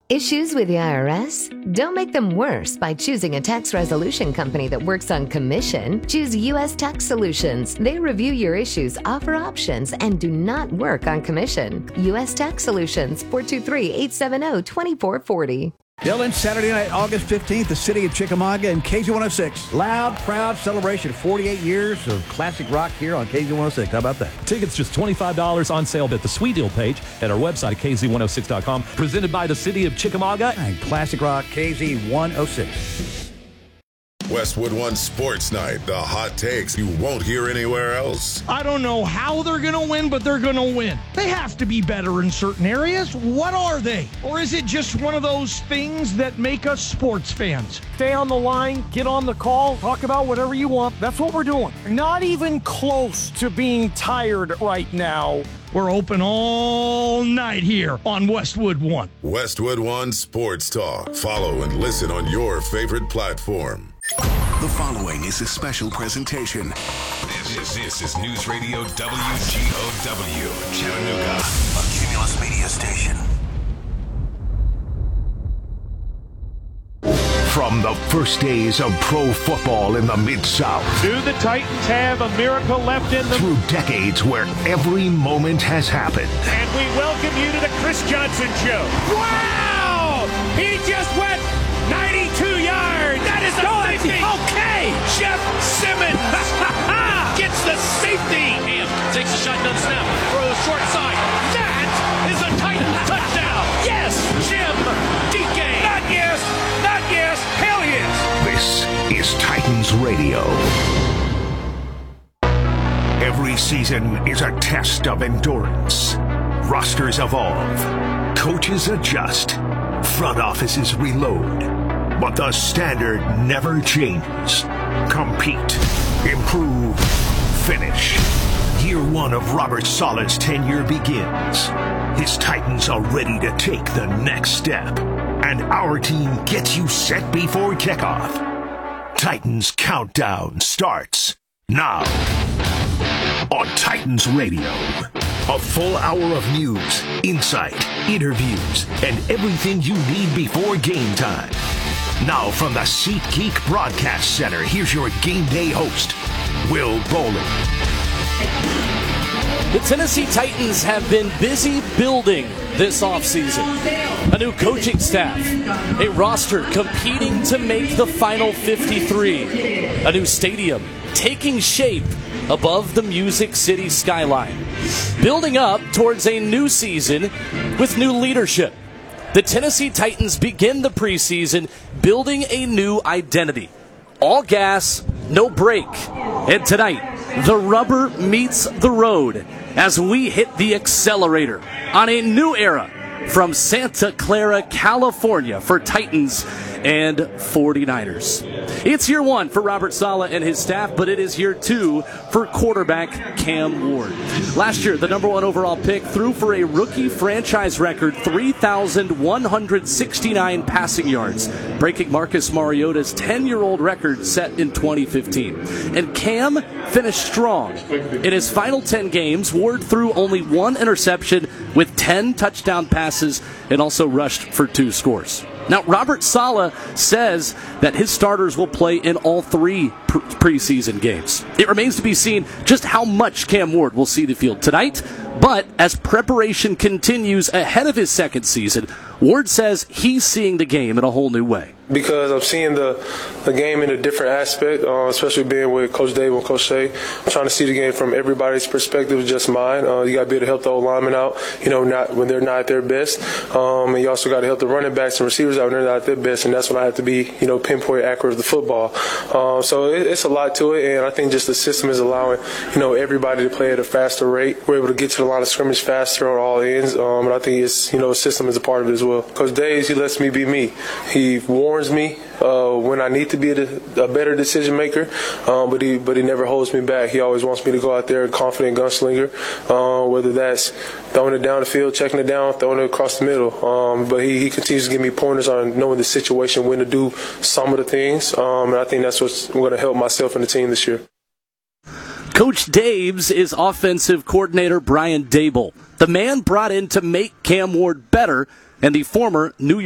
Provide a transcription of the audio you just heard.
Issues with the IRS? Don't make them worse by choosing a tax resolution company that works on commission. Choose U.S. Tax Solutions. They review your issues, offer options, and do not work on commission. U.S. Tax Solutions, 423-870-2440. Dylan, Saturday night, August 15th, the city of Chickamauga and KZ106. Loud, proud celebration. 48 years of classic rock here on KZ106. How about that? Tickets just $25 on sale at the Sweet Deal page at our website at kz106.com. Presented by the city of Chickamauga and classic rock KZ106. Westwood One Sports Night, the hot takes you won't hear anywhere else. I don't know how they're going to win, but they're going to win. They have to be better in certain areas. What are they? Or is it just one of those things that make us sports fans? Stay on the line, get on the call, talk about whatever you want. That's what we're doing. Not even close to being tired right now. We're open all night here on Westwood One. Westwood One Sports Talk. Follow and listen on your favorite platform. The following is a special presentation. This is News Radio WGOW, Chattanooga, a Cumulus Media station. From the first days of pro football in the Mid-South. Do the Titans have a miracle left in them? Through decades where every moment has happened. And we welcome you to the Chris Johnson Show. Wow! He just went 92 yards. That is a safety. Okay. Jeff Simmons gets the safety. Ham takes a shotgun snap. Throws short side. That is a Titan touchdown. Yes. Jim DK. Not yes. Not yes. Hell yes. This is Titans Radio. Every season is a test of endurance. Rosters evolve. Coaches adjust. Front offices reload. But the standard never changes. Compete. Improve. Finish. Year one of Robert Saleh's tenure begins. His Titans are ready to take the next step. And our team gets you set before kickoff. Titans Countdown starts now. On Titans Radio. A full hour of news, insight, interviews, and everything you need before game time. Now from the SeatGeek Broadcast Center, here's your game day host, Will Bowling. The Tennessee Titans have been busy building this offseason. A new coaching staff, a roster competing to make the final 53, a new stadium taking shape above the Music City skyline, building up towards a new season with new leadership. The Tennessee Titans begin the preseason building a new identity. All gas, no brake. And tonight, the rubber meets the road as we hit the accelerator on a new era from Santa Clara, California for Titans and 49ers. It's year one for Robert Saleh and his staff, but it is year two for quarterback Cam Ward. Last year, the number one overall pick threw for a rookie franchise record 3,169 passing yards, breaking Marcus Mariota's 10-year-old record set in 2015. And Cam finished strong. In his final 10 games, Ward threw only one interception with 10 touchdown passes and also rushed for 2 scores. Now, Robert Saleh says that his starters will play in all 3 preseason games. It remains to be seen just how much Cam Ward will see the field tonight, but as preparation continues ahead of his second season, Ward says he's seeing the game in a whole new way. Because I'm seeing the game in a different aspect, especially being with Coach Dave and Coach Shea. I'm trying to see the game from everybody's perspective, just mine. You got to be able to help the O-linemen out, not when they're not at their best. And you also got to help the running backs and receivers out when they're not at their best, and that's when I have to be, pinpoint accurate with the football. So it's a lot to it, and I think just the system is allowing, everybody to play at a faster rate. We're able to get to the line of scrimmage faster on all ends, and I think it's, the system is a part of it as well. Coach Dave, he lets me be me. He warns me when I need to be a better decision maker, but he never holds me back. He always wants me to go out there a confident gunslinger, whether that's throwing it down the field, checking it down, throwing it across the middle. But he continues to give me pointers on knowing the situation, when to do some of the things, and I think that's what's going to help myself and the team this year. Coach Dave's is offensive coordinator Brian Daboll, the man brought in to make Cam Ward better, and the former New York